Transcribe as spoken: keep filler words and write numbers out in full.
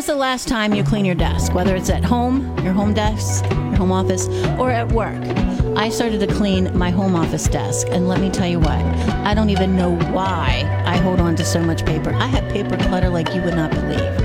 was the last time you clean your desk, whether it's at home, your home desk, your home office, or at work? I started to clean my home office desk, and let me tell you what, I don't even know why I hold on to so much paper. I have paper clutter like you would not believe.